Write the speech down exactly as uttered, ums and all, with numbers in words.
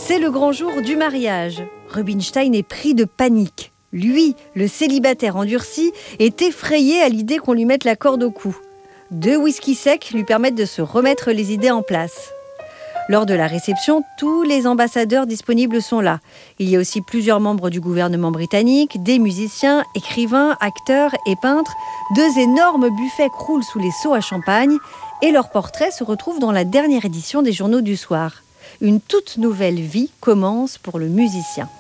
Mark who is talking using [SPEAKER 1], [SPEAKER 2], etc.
[SPEAKER 1] C'est le grand jour du mariage. Rubinstein est pris de panique. Lui, le célibataire endurci, est effrayé à l'idée qu'on lui mette la corde au cou. Deux whisky secs lui permettent de se remettre les idées en place. Lors de la réception, tous les ambassadeurs disponibles sont là. Il y a aussi plusieurs membres du gouvernement britannique, des musiciens, écrivains, acteurs et peintres. Deux énormes buffets croulent sous les seaux à champagne et leurs portraits se retrouvent dans la dernière édition des journaux du soir. Une toute nouvelle vie commence pour le musicien.